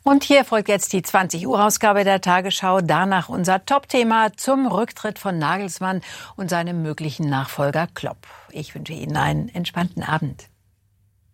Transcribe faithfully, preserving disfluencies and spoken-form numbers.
Und hier folgt jetzt die zwanzig Uhr Ausgabe der Tagesschau. Danach unser Top-Thema zum Rücktritt von Nagelsmann und seinem möglichen Nachfolger Klopp. Ich wünsche Ihnen einen entspannten Abend.